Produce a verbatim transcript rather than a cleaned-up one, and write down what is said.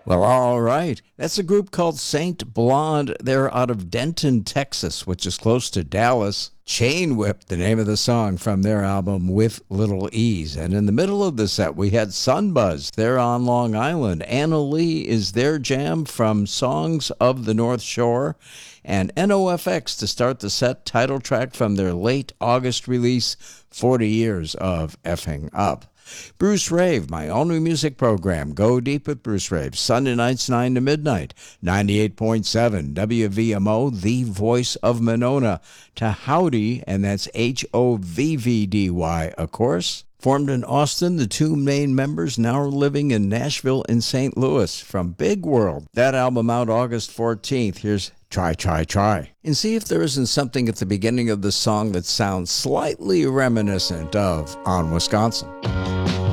Well, all right. That's a group called Saint Blonde. They're out of Denton, Texas, which is close to Dallas. Chain Whip, the name of the song from their album With Little Ease. And in the middle of the set, we had Sunbuzz. They're on Long Island. Anna Lee is their jam from Songs of the North Shore. And N O F X to start the set, title track from their late August release, forty years of Effing Up. Bruce Rave, my all-new music program. Go Deep with Bruce Rave. Sunday nights, nine to midnight. ninety-eight point seven W V M O, the voice of Monona. To Howdy, and that's H O V V D Y, of course. Formed in Austin, the two main members now are living in Nashville and Saint Louis. From Big World. That album out August fourteenth. Here's Try, Try, Try. And see if there isn't something at the beginning of the song that sounds slightly reminiscent of On Wisconsin.